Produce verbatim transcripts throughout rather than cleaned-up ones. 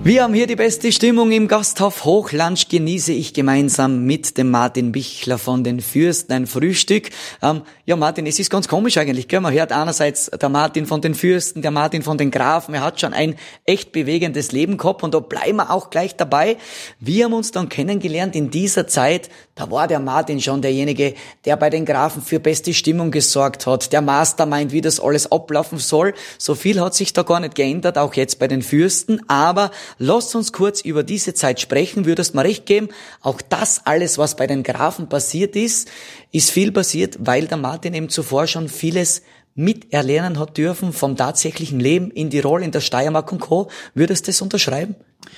Wir haben hier die beste Stimmung im Gasthof Hochlunch, genieße ich gemeinsam mit dem Martin Bichler von den Fürsten ein Frühstück. Ähm, ja Martin, es ist ganz komisch eigentlich, gell? Man hört einerseits der Martin von den Fürsten, der Martin von den Grafen, er hat schon ein echt bewegendes Leben gehabt und da bleiben wir auch gleich dabei. Wir haben uns dann kennengelernt in dieser Zeit, da war der Martin schon derjenige, der bei den Grafen für beste Stimmung gesorgt hat, der Mastermind, wie das alles ablaufen soll. So viel hat sich da gar nicht geändert, auch jetzt bei den Fürsten, aber lasst uns kurz über diese Zeit sprechen, würdest mir recht geben. Auch das alles, was bei den Grafen passiert ist, ist viel passiert, weil der Martin eben zuvor schon vieles miterlernen hat dürfen vom tatsächlichen Leben in Tirol, in der Steiermark und Co. Würdest du das unterschreiben?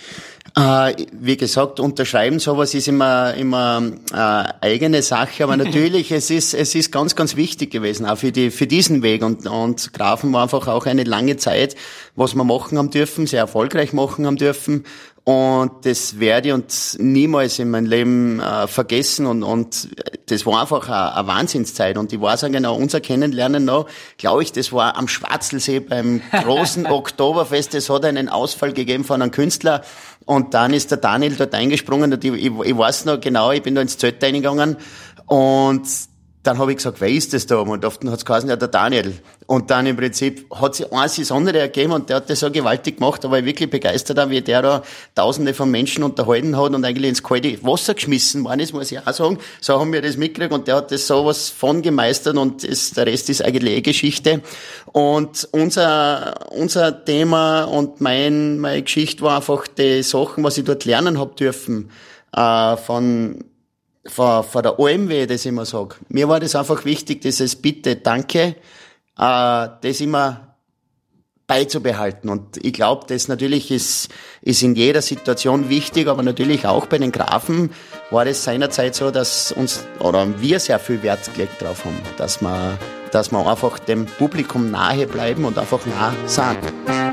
Äh, wie gesagt, unterschreiben sowas ist immer immer äh, eigene Sache, aber natürlich es ist es ist ganz ganz wichtig gewesen auch für die für diesen Weg und und Grafen war einfach auch eine lange Zeit, was wir machen haben dürfen, sehr erfolgreich machen haben dürfen. Und das werde ich und niemals in meinem Leben äh, vergessen und und das war einfach eine, eine Wahnsinnszeit und ich weiß auch genau, unser Kennenlernen noch, glaube ich, das war am Schwarzelsee beim großen Oktoberfest, es hat einen Ausfall gegeben von einem Künstler und dann ist der Daniel dort eingesprungen und ich, ich, ich weiß noch genau, ich bin da ins Zelt reingegangen und dann habe ich gesagt, wer ist das da? Und oft hat's geheißen, ja, der Daniel. Und dann im Prinzip hat sich eins das andere ergeben und der hat das so gewaltig gemacht, aber ich wirklich begeistert auch, wie der da Tausende von Menschen unterhalten hat und eigentlich ins kalte Wasser geschmissen worden ist, muss ich auch sagen. So haben wir das mitgekriegt und der hat das sowas von gemeistert und das, der Rest ist eigentlich eh Geschichte. Und unser, unser Thema und mein, meine Geschichte war einfach die Sachen, was ich dort lernen hab dürfen, äh, von, Von, von der O M W, das ich immer sage. Mir war das einfach wichtig, dieses Bitte, Danke, äh, das immer beizubehalten. Und ich glaube, das natürlich ist, ist in jeder Situation wichtig, aber natürlich auch bei den Grafen war das seinerzeit so, dass uns, oder wir sehr viel Wert gelegt drauf haben, dass wir, dass wir einfach dem Publikum nahe bleiben und einfach nah sind.